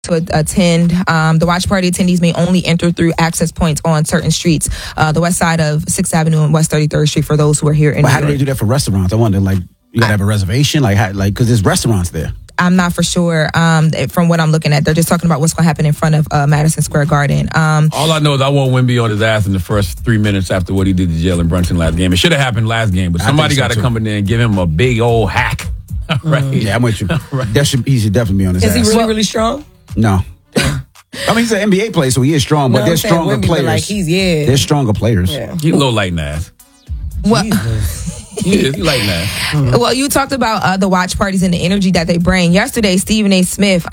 to attend. The watch party attendees may only enter through access points on certain streets, the west side of 6th Avenue and West 33rd Street for those who are here in New York. How do they do that for restaurants? I wonder, like, you gotta have a reservation? Because there's restaurants there. I'm not for sure. From what I'm looking at, they're just talking about what's going to happen in front of Madison Square Garden. All I know is I want Wemby on his ass in the first 3 minutes after what he did to Jalen Brunson last game. It should have happened last game, but somebody got to come in there and give him a big old hack. Right? Yeah, I'm with you. Right. He should definitely be on his ass. Is he really, really strong? No. I mean, he's an NBA player, so he is strong, but they're stronger players. Like they're stronger players. Yeah. He's a little light in the ass. Well, He's light in the ass. Well, you talked about the watch parties and the energy that they bring. Yesterday, Stephen A. Smith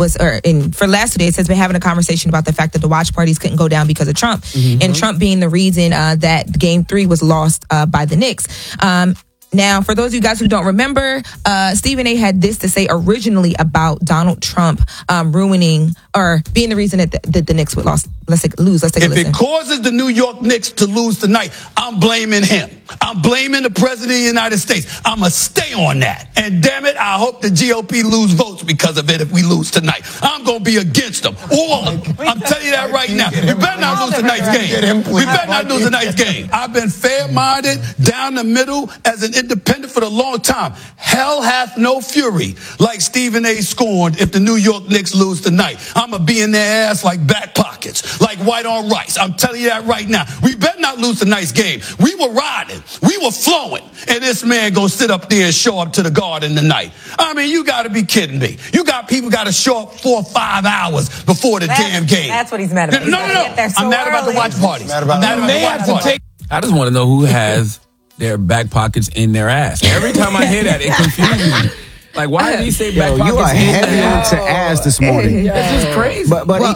for last 2 days has been having a conversation about the fact that the watch parties couldn't go down because of Trump, and Trump being the reason that Game 3 was lost by the Knicks. Now, for those of you guys who don't remember, Stephen A. had this to say originally about Donald Trump ruining or being the reason that the Knicks would lose. Let's take a listen. If it causes the New York Knicks to lose tonight, I'm blaming him. I'm blaming the president of the United States. I'm going to stay on that. And damn it, I hope the GOP lose votes because of it if we lose tonight. I'm going to be against them. All of them. I'm telling you that right now. We better not lose tonight's game. We better not lose tonight's game. I've been fair-minded, down the middle, as an independent for a long time. Hell hath no fury like Stephen A. scorned if the New York Knicks lose tonight. I'm going to be in their ass like back pockets, like white on rice. I'm telling you that right now. We better not lose tonight's game. We were riding. We were flowing. And this man gonna sit up there and show up to the Garden tonight. I mean, you gotta be kidding me. You got people gotta show up 4 or 5 hours before the damn game. That's what he's mad about. No. I'm mad about the watch parties. I'm mad about the watch parties. I just want to know who has their back pockets in their ass. Every time I hear that, it confuses me. Like, why did he say back pockets? You are heavy to ass this morning. That's just crazy.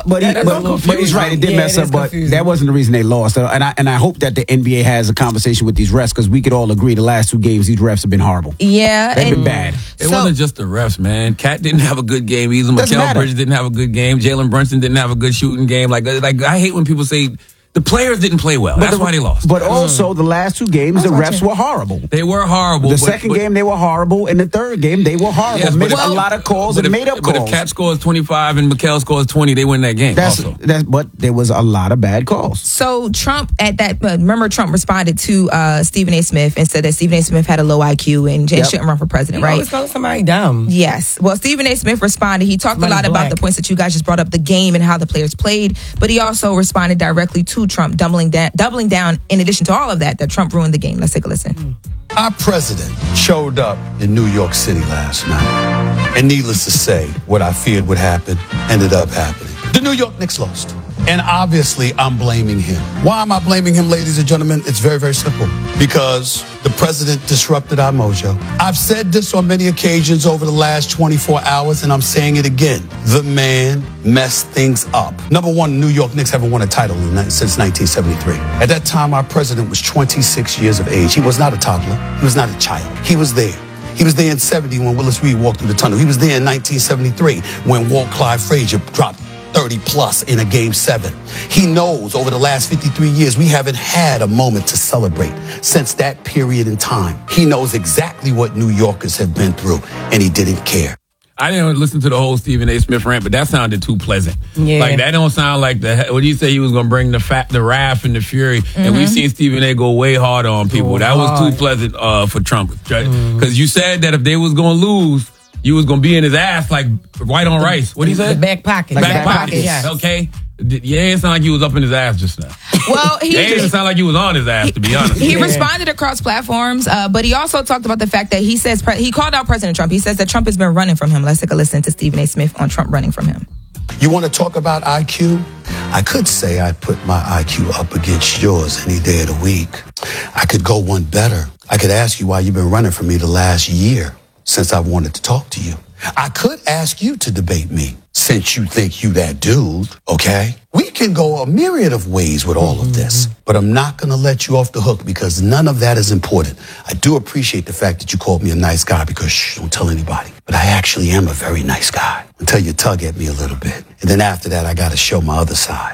But he's right. It did mess up, but that wasn't the reason they lost. And I hope that the NBA has a conversation with these refs because we could all agree the last 2 games these refs have been horrible. Yeah, they've been bad. It wasn't just the refs, man. Cat didn't have a good game either. Mikal Bridges didn't have a good game. Jalen Brunson didn't have a good shooting game. Like I hate when people say the players didn't play well. That's why they lost. But also, the last 2 games, the refs were horrible. They were horrible. The second game, they were horrible. And the third game, they were horrible. Yes, missed a lot of calls and made up calls. But if Cat scores 25 and Mikal scores 20, they win that game. But there was a lot of bad calls. So Trump remember Trump responded to Stephen A. Smith and said that Stephen A. Smith had a low IQ and shouldn't run for president, right? Always calling somebody dumb. Yes. Well, Stephen A. Smith responded. He talked a lot about the points that you guys just brought up, the game and how the players played. But he also responded directly to Trump, doubling down in addition to all of that Trump ruined the game. Let's take a listen. Our president showed up in New York City last night. And needless to say, what I feared would happen ended up happening. The New York Knicks lost. And obviously, I'm blaming him. Why am I blaming him, ladies and gentlemen? It's very, very simple. Because the president disrupted our mojo. I've said this on many occasions over the last 24 hours, and I'm saying it again. The man messed things up. Number one, New York Knicks haven't won a title since 1973. At that time, our president was 26 years of age. He was not a toddler. He was not a child. He was there. He was there in 70 when Willis Reed walked through the tunnel. He was there in 1973 when Walt Clyde Frazier dropped 30 plus in a game 7. He knows over the last 53 years, we haven't had a moment to celebrate since that period in time. He knows exactly what New Yorkers have been through, and he didn't care. I didn't listen to the whole Stephen A. Smith rant, but that sounded too pleasant. Yeah. Like, that don't sound like what did he say he was going to bring the wrath and the fury? And we've seen Stephen A. go way harder on people. That was too pleasant for Trump. Because you said that if they was going to lose, you was going to be in his ass like white on rice. What did he say? The back pocket. Back pocket. Yes. Okay. Yeah, it sound like you was up in his ass just now. Well, he didn't sound like you was on his ass, to be honest. He responded across platforms, but he also talked about the fact that he says he called out President Trump. He says that Trump has been running from him. Let's take a listen to Stephen A. Smith on Trump running from him. You want to talk about IQ? I could say I put my IQ up against yours any day of the week. I could go one better. I could ask you why you've been running from me the last year since I wanted to talk to you. I could ask you to debate me since you think you that dude, okay? We can go a myriad of ways with all of this, but I'm not going to let you off the hook because none of that is important. I do appreciate the fact that you called me a nice guy because don't tell anybody. But I actually am a very nice guy until you tug at me a little bit. And then after that, I got to show my other side.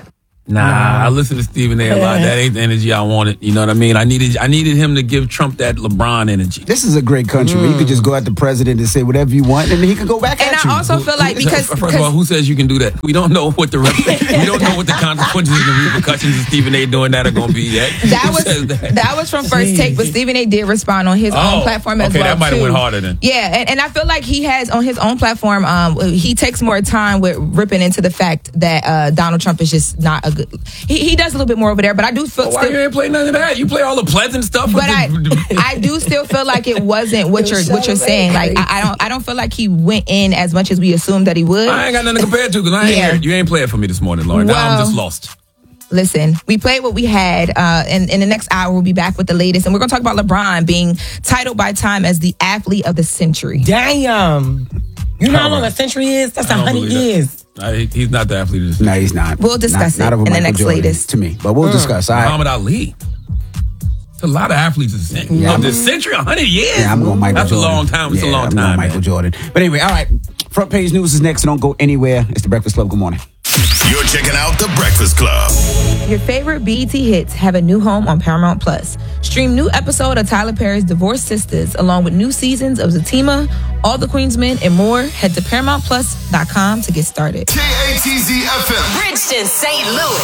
Nah, I listen to Stephen A. a lot. That ain't the energy I wanted. You know what I mean? I needed him to give Trump that LeBron energy. This is a great country where you could just go at the president and say whatever you want, and then he could go back at you. And I also feel like because first of all, who says you can do that? We don't know what the consequences and the repercussions of Stephen A. doing that are going to be yet. That was from First Take, but Stephen A. did respond on his own platform as well. Okay, that might have went harder then. Yeah, and I feel like he has on his own platform. He takes more time with ripping into the fact that Donald Trump is just not a good. He does a little bit more over there, but I do feel. Why you ain't play none of that? You play all the pleasant stuff. But I do still feel like it wasn't what you're saying. Like I don't feel like he went in as much as we assumed that he would. I ain't got nothing to compare to because I ain't here. You ain't playing for me this morning, Lauren. Now I'm just lost. Listen, we played what we had, and in the next hour we'll be back with the latest, and we're going to talk about LeBron being titled by Time as the athlete of the century. Damn. You know how long a century is? That's 100 years. He's not the athlete of the century. No, he's not. We'll discuss not it in the next latest. To me, but we'll discuss. Muhammad Ali. It's a lot of athletes of the century. 100 years? Yeah, I'm going Michael Jordan. That's a long time. It's a long time, Michael Jordan. But anyway, all right. Front page news is next, so don't go anywhere. It's The Breakfast Club. Good morning. You're checking out The Breakfast Club. Your favorite BET hits have a new home on Paramount Plus. Stream new episode of Tyler Perry's Divorced Sisters, along with new seasons of Zatima, All the Queen's Men, and more. Head to ParamountPlus.com to get started. KATZ FM. Bridgeton, St. Louis.